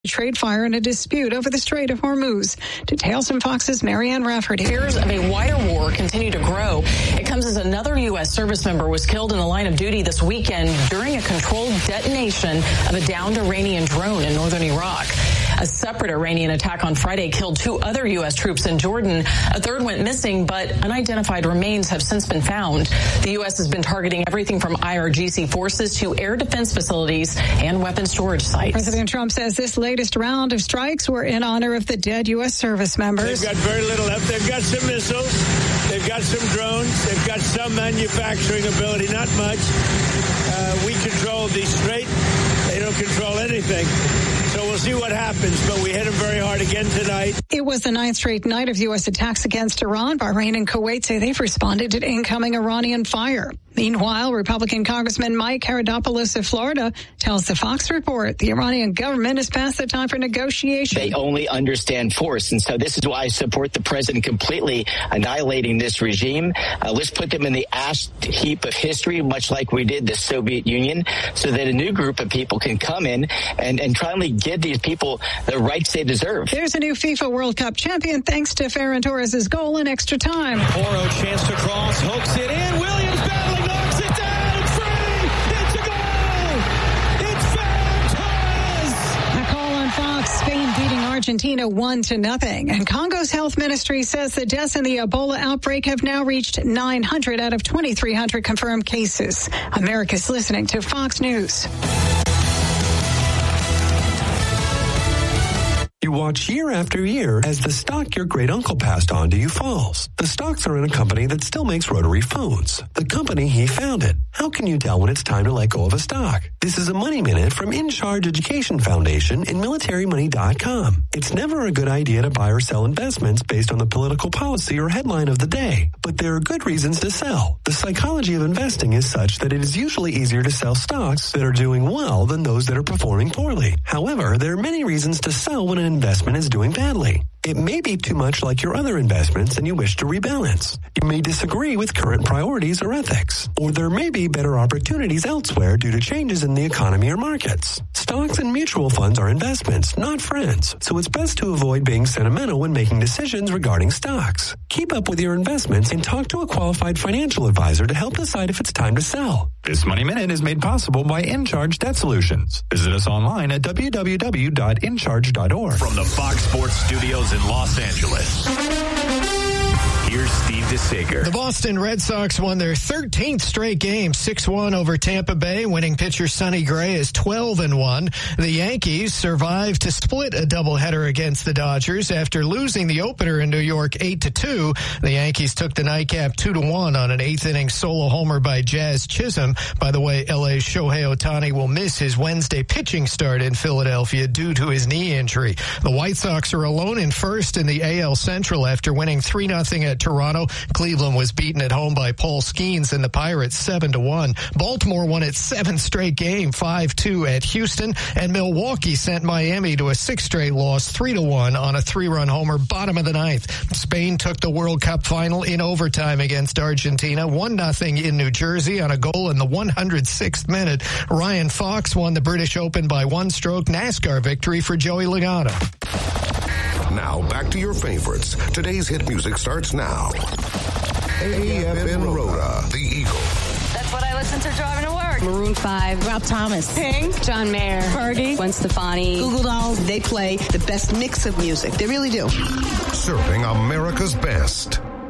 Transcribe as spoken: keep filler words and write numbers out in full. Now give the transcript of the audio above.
trade fire in a dispute over the Strait of Hormuz. Details from Fox's Marianne Rafferty. Fears of a wider war continue to grow. It comes as another U S service member was killed in the line of duty this weekend during a controlled detonation of a downed Iranian drone in northern Iraq. A separate Iranian attack on Friday killed two other U S troops in Jordan. A third went missing, but unidentified remains have since been found. The U S has been targeting everything from I R G C forces to air defense facilities and weapon storage sites. President Trump says this latest round of strikes were in honor of the dead U S service members. They've got very little left. They've got some missiles. They've got some drones. They've got some manufacturing ability, not much. Uh, we control the Strait. They don't control anything. So we'll see what happens, but we hit them very hard again tonight. It was the ninth straight night of U S attacks against Iran. Bahrain and Kuwait say they've responded to incoming Iranian fire. Meanwhile, Republican Congressman Mike Karadopoulos of Florida tells the Fox Report the Iranian government has passed the time for negotiation. They only understand force, and so this is why I support the president completely annihilating this regime. Uh, let's put them in the ash heap of history, much like we did the Soviet Union, so that a new group of people can come in and, and try and give these people the rights they deserve. There's a new FIFA World Cup champion thanks to Ferran Torres' goal in extra time. Poro chance to cross, hooks it in. Williams battling, knocks it down. It's free. It's a goal. It's Ferran Torres. A call on Fox. Spain beating Argentina one to nothing. And Congo's health ministry says the deaths in the Ebola outbreak have now reached nine hundred out of twenty-three hundred confirmed cases. America's listening to Fox News. You watch year after year as the stock your great uncle passed on to you falls. The stocks are in a company that still makes rotary phones, the company he founded. How can you tell when it's time to let go of a stock? This is a Money Minute from In Charge Education Foundation and military money dot com. It's never a good idea to buy or sell investments based on the political policy or headline of the day, but there are good reasons to sell. The psychology of investing is such that it is usually easier to sell stocks that are doing well than those that are performing poorly. However, there are many reasons to sell when an investment is doing badly. It may be too much like your other investments and you wish to rebalance. You may disagree with current priorities or ethics, or there may be better opportunities elsewhere due to changes in the economy or markets. Stocks and mutual funds are investments, not friends, so it's best to avoid being sentimental when making decisions regarding stocks. Keep up with your investments and talk to a qualified financial advisor to help decide if it's time to sell. This Money Minute is made possible by InCharge Debt Solutions. Visit us online at w w w dot in charge dot org. From the Fox Sports Studios in Los Angeles, here's Steve DeSager. The Boston Red Sox won their thirteenth straight game, six one over Tampa Bay. Winning pitcher Sonny Gray is twelve and one. The Yankees survived to split a doubleheader against the Dodgers after losing the opener in New York eight to two. The Yankees took the nightcap two to one on an eighth inning solo homer by Jazz Chisholm. By the way, L A's Shohei Ohtani will miss his Wednesday pitching start in Philadelphia due to his knee injury. The White Sox are alone in first in the A L Central after winning three nothing at Toronto. Cleveland was beaten at home by Paul Skeens and the Pirates seven to one. Baltimore won its seventh straight game five two at Houston, and Milwaukee sent Miami to a sixth straight loss three to one on a three-run homer bottom of the ninth. Spain took the World Cup final in overtime against Argentina, one nothing in New Jersey on a goal in the one hundred sixth minute. Ryan Fox won the British Open by one stroke. NASCAR victory for Joey Logano. Now, back to your favorites. Today's hit music starts now. A F N Rhoda, The Eagle. That's what I listen to driving to work. Maroon five, Rob Thomas, Pink, John Mayer, Fergie, Gwen Stefani, Google Dolls. They play the best mix of music. They really do. Serving America's best.